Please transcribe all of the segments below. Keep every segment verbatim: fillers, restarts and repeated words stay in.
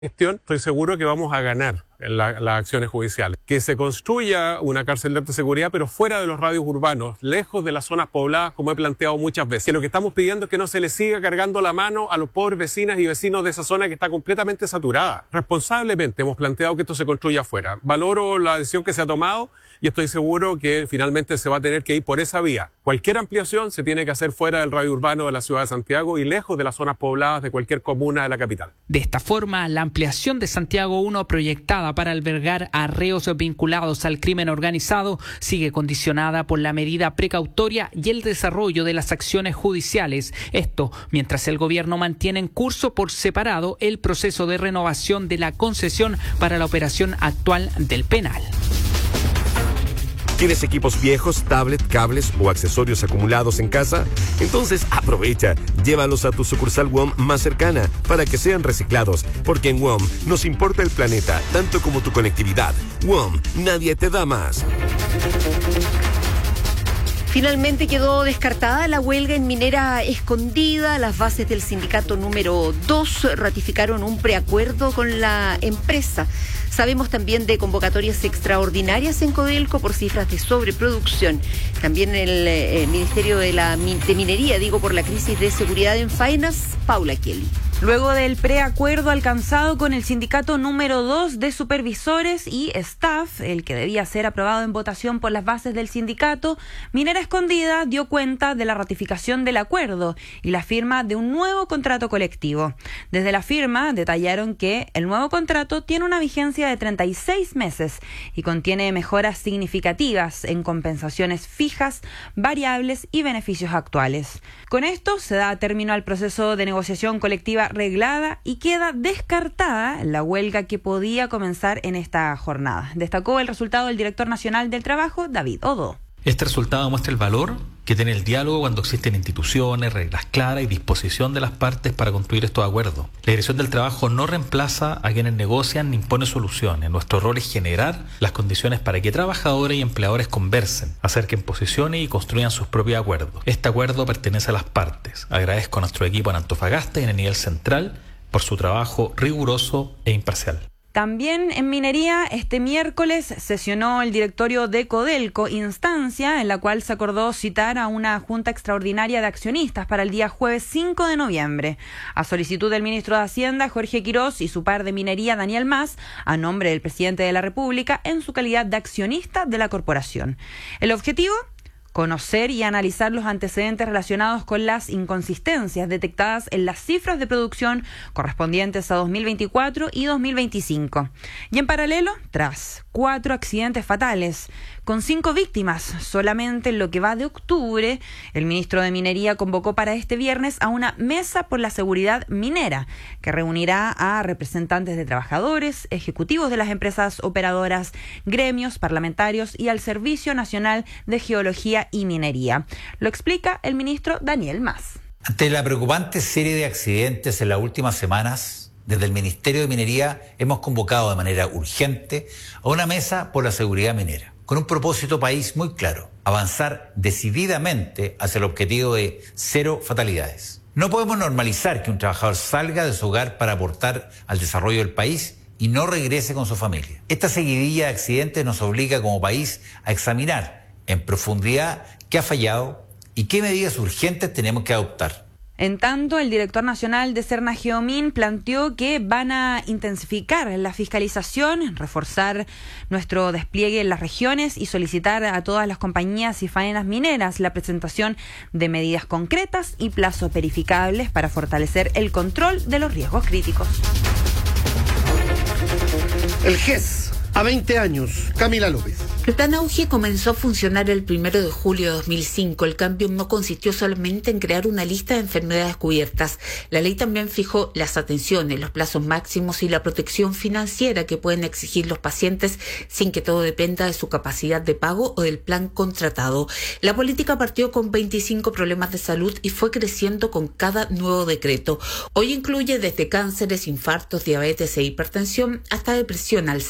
gestión, estoy seguro que vamos a ganar en la, las acciones judiciales. Que se construya una cárcel de alta seguridad, pero fuera de los radios urbanos, lejos de las zonas pobladas, como he planteado muchas veces. Que lo que estamos pidiendo es que no se le siga cargando la mano a los pobres vecinas y vecinos de esa zona que está completamente saturada. Responsablemente hemos planteado que esto se construya afuera. Valoro la decisión que se ha tomado y estoy seguro que finalmente se va a tener que ir por esa vía. Cualquier ampliación se tiene que hacer fuera del radio urbano de la ciudad de Santiago y lejos de las zonas pobladas de cualquier comuna de la capital. De esta forma, la ampliación de Santiago uno proyectada para albergar a reos vinculados al crimen organizado sigue condicionada por la medida precautoria y el desarrollo de las acciones judiciales. Esto mientras el gobierno mantiene en curso por separado el proceso de renovación de la concesión para la operación actual del penal. ¿Tienes equipos viejos, tablet, cables o accesorios acumulados en casa? Entonces aprovecha, llévalos a tu sucursal W O M más cercana para que sean reciclados, porque en W O M nos importa el planeta tanto como tu conectividad. W O M, nadie te da más. Finalmente quedó descartada la huelga en Minera Escondida. Las bases del sindicato número dos ratificaron un preacuerdo con la empresa. Sabemos también de convocatorias extraordinarias en Codelco por cifras de sobreproducción. También el eh, Ministerio de, la, de Minería, digo, por la crisis de seguridad en faenas. Paula Kelly. Luego del preacuerdo alcanzado con el sindicato número dos de supervisores y staff, el que debía ser aprobado en votación por las bases del sindicato, Minera Escondida dio cuenta de la ratificación del acuerdo y la firma de un nuevo contrato colectivo. Desde la firma detallaron que el nuevo contrato tiene una vigencia de treinta y seis meses y contiene mejoras significativas en compensaciones fijas, variables y beneficios actuales. Con esto se da término al proceso de negociación colectiva reglada y queda descartada la huelga que podía comenzar en esta jornada. Destacó el resultado del director nacional del trabajo, David Odo. Este resultado muestra el valor que tiene el diálogo cuando existen instituciones, reglas claras y disposición de las partes para construir estos acuerdos. La Dirección del Trabajo no reemplaza a quienes negocian ni impone soluciones. Nuestro rol es generar las condiciones para que trabajadores y empleadores conversen, acerquen posiciones y construyan sus propios acuerdos. Este acuerdo pertenece a las partes. Agradezco a nuestro equipo en Antofagasta y en el nivel central por su trabajo riguroso e imparcial. También en minería, este miércoles sesionó el directorio de Codelco, instancia en la cual se acordó citar a una junta extraordinaria de accionistas para el día jueves cinco de noviembre. A solicitud del ministro de Hacienda, Jorge Quirós, y su par de minería, Daniel Mas, a nombre del presidente de la República, en su calidad de accionista de la corporación. El objetivo: conocer y analizar los antecedentes relacionados con las inconsistencias detectadas en las cifras de producción correspondientes a dos mil veinticuatro y dos mil veinticinco. Y en paralelo, tras cuatro accidentes fatales, con cinco víctimas solamente en lo que va de octubre, el ministro de Minería convocó para este viernes a una mesa por la seguridad minera, que reunirá a representantes de trabajadores, ejecutivos de las empresas operadoras, gremios, parlamentarios y al Servicio Nacional de Geología y Minería. Lo explica el ministro Daniel Mas. Ante la preocupante serie de accidentes en las últimas semanas, desde el Ministerio de Minería hemos convocado de manera urgente a una mesa por la seguridad minera, con un propósito país muy claro: avanzar decididamente hacia el objetivo de cero fatalidades. No podemos normalizar que un trabajador salga de su hogar para aportar al desarrollo del país y no regrese con su familia. Esta seguidilla de accidentes nos obliga como país a examinar en profundidad qué ha fallado y qué medidas urgentes tenemos que adoptar. En tanto, el director nacional de Serna Geomin planteó que van a intensificar la fiscalización, reforzar nuestro despliegue en las regiones y solicitar a todas las compañías y faenas mineras la presentación de medidas concretas y plazos verificables para fortalecer el control de los riesgos críticos. El G E S, a veinte años, Camila López. El plan Auge comenzó a funcionar el primero de julio de dos mil cinco. El cambio no consistió solamente en crear una lista de enfermedades cubiertas. La ley también fijó las atenciones, los plazos máximos y la protección financiera que pueden exigir los pacientes sin que todo dependa de su capacidad de pago o del plan contratado. La política partió con veinticinco problemas de salud y fue creciendo con cada nuevo decreto. Hoy incluye desde cánceres, infartos, diabetes e hipertensión hasta depresión, Alzheimer,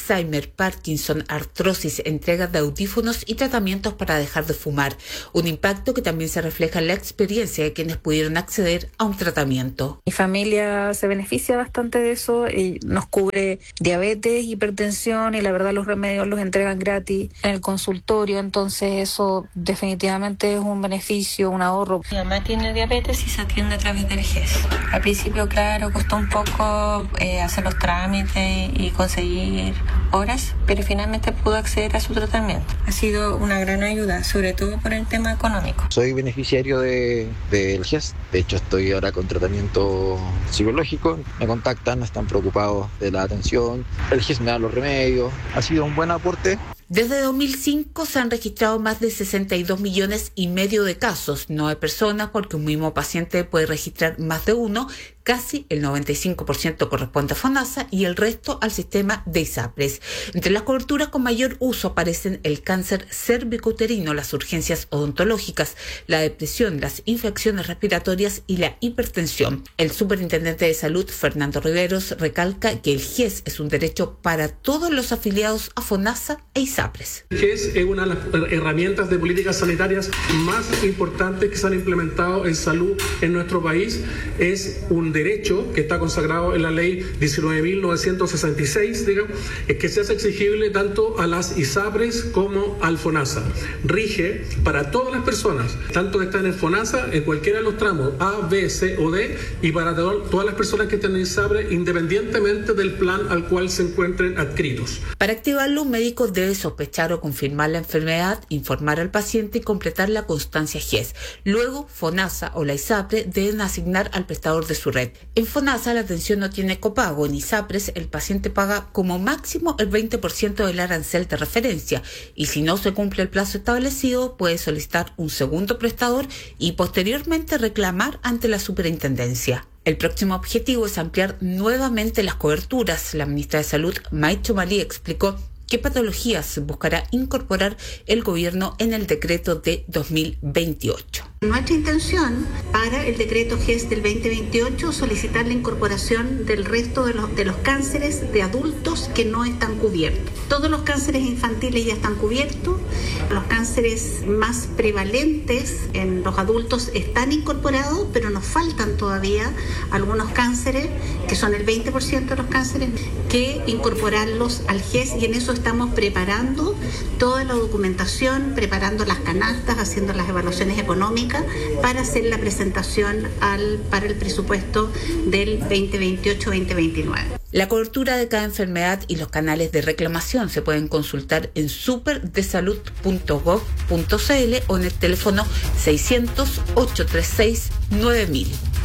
Parkinson, artrosis, entrega de audífonos y tratamientos para dejar de fumar. Un impacto que también se refleja en la experiencia de quienes pudieron acceder a un tratamiento. Mi familia se beneficia bastante de eso y nos cubre diabetes, hipertensión y la verdad los remedios los entregan gratis en el consultorio, entonces eso definitivamente es un beneficio, un ahorro. Mi mamá tiene diabetes y se atiende a través del G E S. Al principio, claro, costó un poco eh, hacer los trámites y conseguir horas, pero finalmente pudo acceder a su tratamiento. Ha sido una gran ayuda, sobre todo por el tema económico. Soy beneficiario de, del G E S, de hecho estoy ahora con tratamiento psicológico, me contactan, están preocupados de la atención, el G E S me da los remedios, ha sido un buen aporte. Desde dos mil cinco se han registrado más de sesenta y dos millones y medio de casos, no de personas, porque un mismo paciente puede registrar más de uno. Casi el noventa y cinco por ciento corresponde a FONASA y el resto al sistema de ISAPRES. Entre las coberturas con mayor uso aparecen el cáncer cervicouterino, las urgencias odontológicas, la depresión, las infecciones respiratorias y la hipertensión. El superintendente de salud, Fernando Riveros, recalca que el G E S es un derecho para todos los afiliados a FONASA e ISAPRES. El G E S es una de las herramientas de políticas sanitarias más importantes que se han implementado en salud en nuestro país. Es un derecho que está consagrado en la ley diecinueve mil novecientos sesenta y seis, digamos, es que se hace exigible tanto a las ISAPRES como al FONASA. Rige para todas las personas, tanto que están en FONASA, en cualquiera de los tramos A, B, C o D, y para to- todas las personas que están en ISAPRES, independientemente del plan al cual se encuentren adscritos. Para activarlo, un médico debe sospechar o confirmar la enfermedad, informar al paciente y completar la constancia G E S. Luego, FONASA o la ISAPRE deben asignar al prestador de su red. En FONASA la atención no tiene copago, en ISAPRES el paciente paga como máximo el veinte por ciento del arancel de referencia y si no se cumple el plazo establecido puede solicitar un segundo prestador y posteriormente reclamar ante la superintendencia. El próximo objetivo es ampliar nuevamente las coberturas. La ministra de Salud, Maicho Malí, explicó qué patologías buscará incorporar el gobierno en el decreto de dos mil veintiocho. Nuestra intención para el decreto G E S del veinte veintiocho solicitar la incorporación del resto de los, de los cánceres de adultos que no están cubiertos. Todos los cánceres infantiles ya están cubiertos, los cánceres más prevalentes en los adultos están incorporados, pero nos faltan todavía algunos cánceres, que son el veinte por ciento de los cánceres, que incorporarlos al G E S y en eso estamos preparando toda la documentación, preparando las canastas, haciendo las evaluaciones económicas para hacer la presentación al, para el presupuesto del veinte veintiocho veinte veintinueve. La cobertura de cada enfermedad y los canales de reclamación se pueden consultar en superdesalud punto gov punto cl o en el teléfono seiscientos, ochocientos treinta y seis, nueve mil.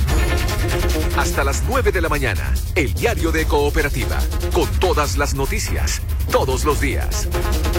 Hasta las nueve de la mañana, el diario de Cooperativa, con todas las noticias, todos los días.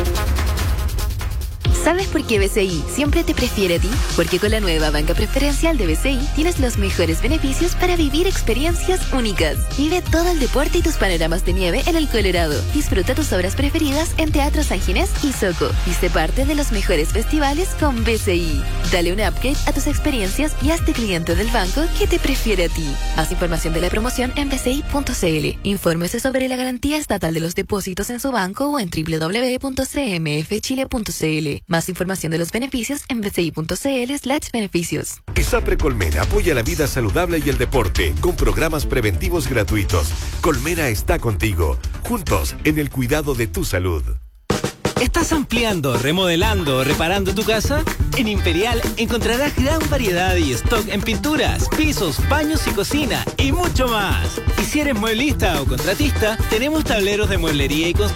¿Sabes por qué B C I siempre te prefiere a ti? Porque con la nueva banca preferencial de B C I tienes los mejores beneficios para vivir experiencias únicas. Vive todo el deporte y tus panoramas de nieve en el Colorado. Disfruta tus obras preferidas en Teatro San Ginés y Soco. Y sé parte de los mejores festivales con B C I. Dale un upgrade a tus experiencias y hazte cliente del banco que te prefiere a ti. Más información de la promoción en b c i punto c l. Infórmese sobre la garantía estatal de los depósitos en su banco o en doble u doble u doble u punto c m f chile punto c l. Más información de los beneficios en b c i punto c l slash beneficios. ISAPRE Colmena apoya la vida saludable y el deporte con programas preventivos gratuitos. Colmena está contigo, juntos en el cuidado de tu salud. ¿Estás ampliando, remodelando o reparando tu casa? En Imperial encontrarás gran variedad y stock en pinturas, pisos, baños y cocina y mucho más. Y si eres mueblista o contratista, tenemos tableros de mueblería y construcción